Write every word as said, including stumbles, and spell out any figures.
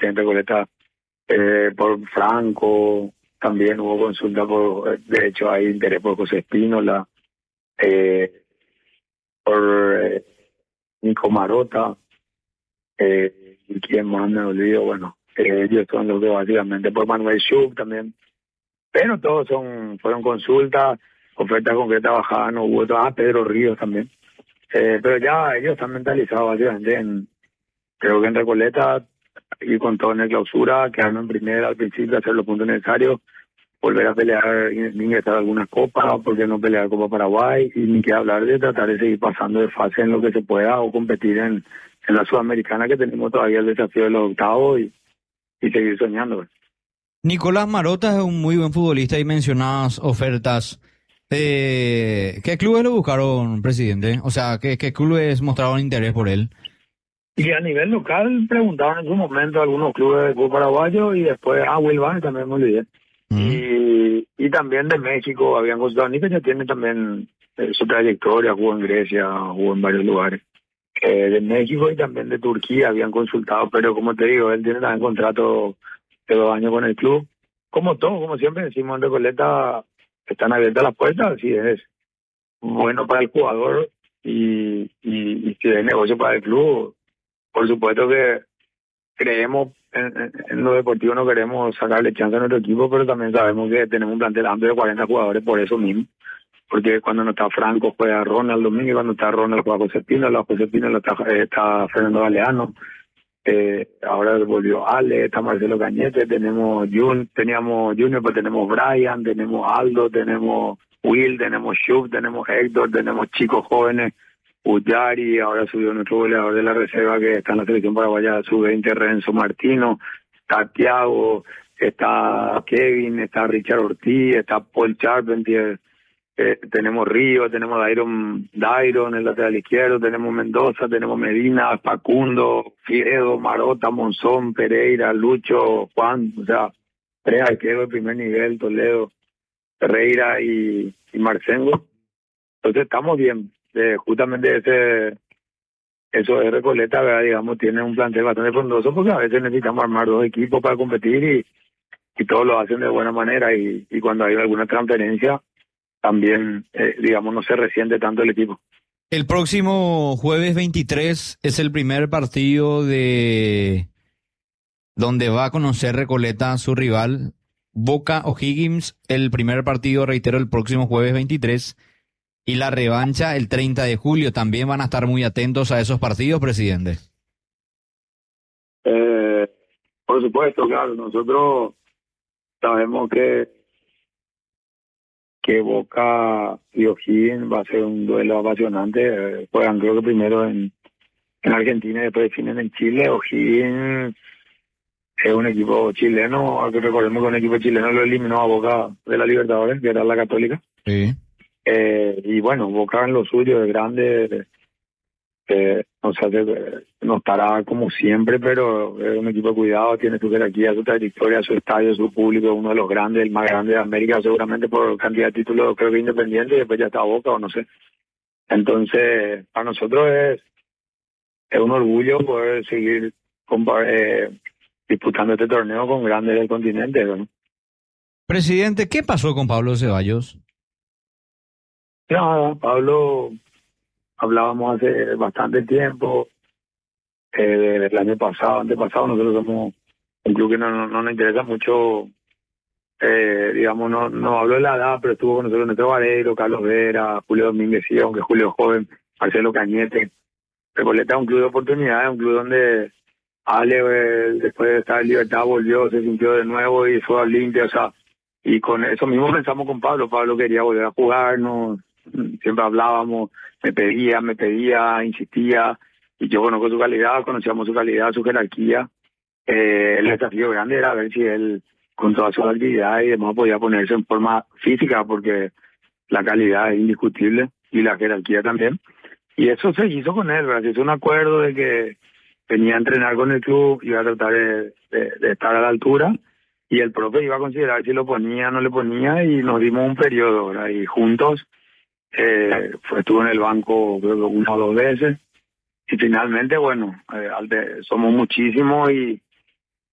existe en Recoleta. Eh, por Franco, también hubo consulta por, de hecho hay interés por José Espínola, eh, por eh, Nico Marota, eh, y quién más me olvido, bueno, eh, ellos son los que básicamente, por Manuel Schuch también, pero todos son fueron consultas, ofertas concretas bajadas, no hubo otras, ah, Pedro Ríos también, eh, pero ya ellos están mentalizados básicamente en, creo que en Recoleta, y con todo en la clausura, quedarnos en primera al principio, hacer los puntos necesarios, volver a pelear, ingresar algunas copas, porque no pelear Copa Paraguay, y ni que hablar de tratar de seguir pasando de fase en lo que se pueda o competir en, en la Sudamericana, que tenemos todavía el desafío de los octavos y, y seguir soñando. Nicolás Marota es un muy buen futbolista y mencionadas ofertas. Eh, ¿Qué clubes lo buscaron, presidente? O sea, ¿qué, qué clubes mostraron interés por él? Y a nivel local preguntaban en su momento a algunos clubes de fútbol paraguayo y después a Wilvan también me olvidé. Mm. Y, y también de México habían consultado. Nico ya tiene también eh, su trayectoria, jugó en Grecia, jugó en varios lugares. Eh, de México y también de Turquía habían consultado, pero como te digo, él tiene también contrato de dos años con el club. Como todo, como siempre decimos en Recoleta, están abiertas las puertas, si es bueno para el jugador y, y, y si es negocio para el club. Por supuesto que creemos en, en, en lo deportivo, no queremos sacarle chance a nuestro equipo, pero también sabemos que tenemos un plantel amplio de cuarenta jugadores por eso mismo. Porque cuando no está Franco juega Ronald Domínguez, y cuando está Ronald juega José Espínola, José Espínola está, está Fernando Galeano, eh, ahora volvió Ale, está Marcelo Cañete, tenemos Jun, teníamos Junior, pues tenemos Brian, tenemos Aldo, tenemos Will, tenemos Schuch, tenemos Héctor, tenemos chicos jóvenes. Ullari, ahora subió nuestro goleador de la reserva que está en la selección paraguaya, sub veinte, Renzo Martino, está Thiago, está Kevin, está Richard Ortiz, está Paul Charpentier, eh, tenemos Río, tenemos Dairon, Dairon, el lateral izquierdo, tenemos Mendoza, tenemos Medina, Facundo, Fiedo, Marota, Monzón, Pereira, Lucho, Juan, o sea, tres arqueros de primer nivel, Toledo, Ferreira y, y Marcengo. Entonces estamos bien. Eh, justamente ese eso es Recoleta, ¿verdad? Digamos, tiene un plantel bastante frondoso porque a veces necesitamos armar dos equipos para competir y, y todos lo hacen de buena manera y, y cuando hay alguna transferencia también, eh, digamos, no se resiente tanto el equipo. El próximo jueves veintitrés es el primer partido de donde va a conocer Recoleta a su rival Boca O'Higgins. El primer partido, reitero, el próximo jueves veintitrés. Y la revancha el treinta de julio. ¿También van a estar muy atentos a esos partidos, presidente? Eh, por supuesto, claro. Nosotros sabemos que que Boca y O'Higgins va a ser un duelo apasionante. Eh, juegan creo que primero en, en Argentina y después definen en Chile. O'Higgins es un equipo chileno. Recordemos que un equipo chileno lo eliminó a Boca de la Libertadores, que era la Católica. Sí. Eh, y bueno, Boca en lo suyo es grande, eh, o sea, no estará como siempre, pero es un equipo de cuidado, tiene su jerarquía, su trayectoria, su estadio, su público, uno de los grandes, el más grande de América, seguramente por cantidad de títulos, creo que Independiente, y después ya está Boca o no sé. Entonces, para nosotros es, es un orgullo poder seguir eh, disputando este torneo con grandes del continente, ¿no? Presidente, ¿qué pasó con Pablo Ceballos? Nada, Pablo, hablábamos hace bastante tiempo, eh, del año pasado, antepasado, nosotros somos un club que no, no, no nos interesa mucho, eh, digamos, no, no hablo de la edad, pero estuvo con nosotros Néstor Vareiro, Carlos Vera, Julio Domínguez, sí, aunque Julio es joven, Marcelo Cañete. Recoleta es un club de oportunidades, un club donde Ale, eh, después de estar en Libertad, volvió, se sintió de nuevo y fue al Inter, o sea, y con eso mismo pensamos con Pablo, Pablo quería volver a jugarnos, siempre hablábamos, me pedía, me pedía, insistía, y yo conozco su calidad, conocíamos su calidad, su jerarquía. Eh, el desafío grande era ver si él, con toda su actividad y demás, podía ponerse en forma física, porque la calidad es indiscutible y la jerarquía también. Y eso se hizo con él, ¿verdad? Se hizo un acuerdo de que venía a entrenar con el club, iba a tratar de, de, de estar a la altura, y el profe iba a considerar si lo ponía o no le ponía, y nos dimos un periodo, ¿verdad? Y juntos eh, fue, estuvo en el banco creo que una o dos veces, y finalmente, bueno, eh, somos muchísimos y,